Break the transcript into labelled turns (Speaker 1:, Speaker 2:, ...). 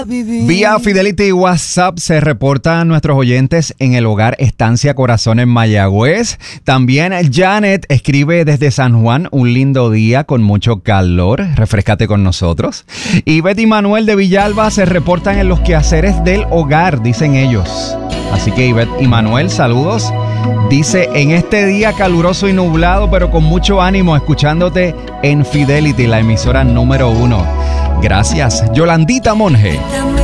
Speaker 1: Vía Fidelity WhatsApp se reportan nuestros oyentes en el hogar Estancia Corazón en Mayagüez. También Janet escribe desde San Juan: un lindo día con mucho calor, refrescate con nosotros. Y Betty y Manuel de Villalba se reportan en los quehaceres del hogar, dicen ellos. Así que Ivette y Manuel, saludos. Dice: en este día caluroso y nublado, pero con mucho ánimo, escuchándote en Fidelity, la emisora número 1. Gracias, Yolandita Monge.